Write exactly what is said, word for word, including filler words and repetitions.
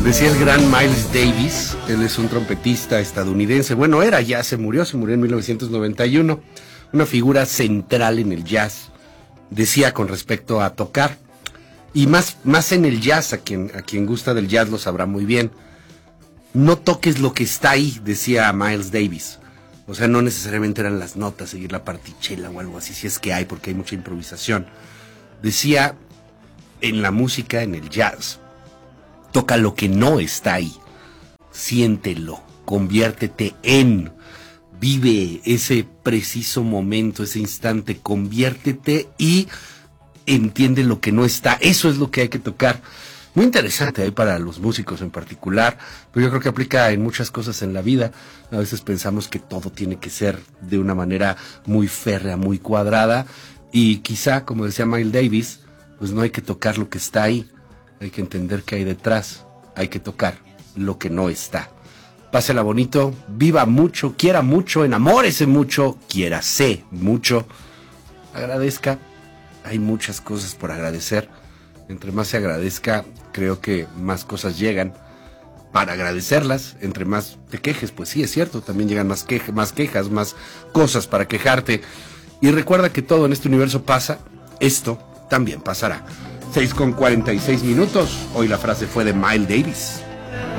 Decía el gran Miles Davis, él es un trompetista estadounidense, bueno, era, ya se murió, se murió en mil novecientos noventa y uno, una figura central en el jazz. Decía con respecto a tocar, y más, más en el jazz, a quien, a quien gusta del jazz lo sabrá muy bien, no toques lo que está ahí, decía Miles Davis. O sea, no necesariamente eran las notas, seguir la partichela o algo así, si es que hay, porque hay mucha improvisación. Decía, en la música, en el jazz, toca lo que no está ahí, siéntelo, conviértete en, vive ese preciso momento, ese instante, conviértete y entiende lo que no está. Eso es lo que hay que tocar. Muy interesante ahí para los músicos en particular, pero yo creo que aplica en muchas cosas en la vida. A veces pensamos que todo tiene que ser de una manera muy férrea, muy cuadrada, y quizá, como decía Miles Davis, pues no hay que tocar lo que está ahí, hay que entender qué hay detrás, hay que tocar lo que no está. Pásela bonito, viva mucho, quiera mucho, enamórese mucho, quiérase mucho, agradezca, hay muchas cosas por agradecer. Entre más se agradezca, creo que más cosas llegan para agradecerlas. Entre más te quejes, pues sí, es cierto, también llegan más, queja, más quejas, más cosas para quejarte. Y recuerda que todo en este universo pasa, esto también pasará. seis con cuarenta y seis minutos, hoy la frase fue de Miles Davis.